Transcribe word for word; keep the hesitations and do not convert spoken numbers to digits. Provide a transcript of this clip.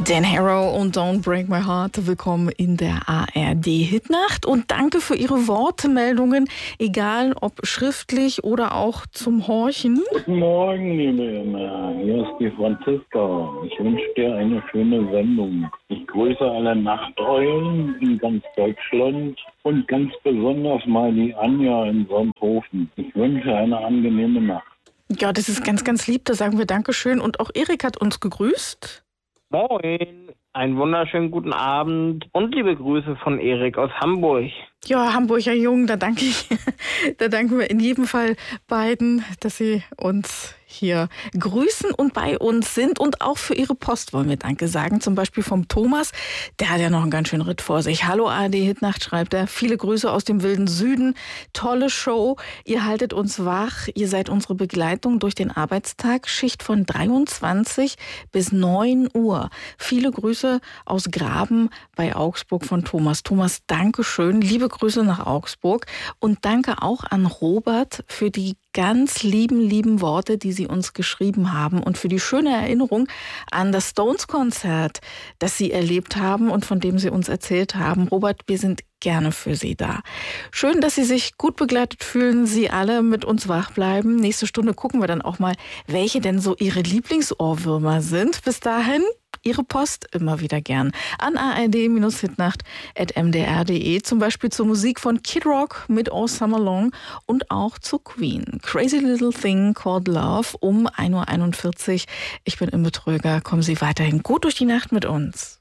Dan Harrow und Don't Break My Heart, willkommen in der A R D-Hitnacht und danke für Ihre Wortmeldungen, egal ob schriftlich oder auch zum Horchen. Guten Morgen, liebe Emma. Hier ist die Franziska. Ich wünsche dir eine schöne Sendung. Ich grüße alle Nachteulen in ganz Deutschland und ganz besonders mal die Anja in Sonthofen. Ich wünsche eine angenehme Nacht. Ja, das ist ganz, ganz lieb, da sagen wir Dankeschön. Und auch Erik hat uns gegrüßt. Moin, einen wunderschönen guten Abend und liebe Grüße von Erik aus Hamburg. Ja, Hamburger Jungen, da danke ich, da danken wir in jedem Fall beiden, dass sie uns hier grüßen und bei uns sind, und auch für ihre Post wollen wir Danke sagen, zum Beispiel vom Thomas, der hat ja noch einen ganz schönen Ritt vor sich. Hallo A R D-Hitnacht, schreibt er, viele Grüße aus dem wilden Süden, tolle Show, ihr haltet uns wach, ihr seid unsere Begleitung durch den Arbeitstag, Schicht von dreiundzwanzig bis neun Uhr. Viele Grüße aus Graben bei Augsburg von Thomas. Thomas, danke schön, liebe Grüße nach Augsburg und danke auch an Robert für die ganz lieben, lieben Worte, die Sie uns geschrieben haben und für die schöne Erinnerung an das Stones-Konzert, das Sie erlebt haben und von dem Sie uns erzählt haben. Robert, wir sind gerne für Sie da. Schön, dass Sie sich gut begleitet fühlen, Sie alle mit uns wach bleiben. Nächste Stunde gucken wir dann auch mal, welche denn so Ihre Lieblingsohrwürmer sind. Bis dahin Ihre Post immer wieder gern an a r d hitnacht at m d r punkt d e, zum Beispiel zur Musik von Kid Rock mit All Summer Long und auch zu Queen. Crazy Little Thing Called Love um ein Uhr einundvierzig. Ich bin im Betrüger. Kommen Sie weiterhin gut durch die Nacht mit uns.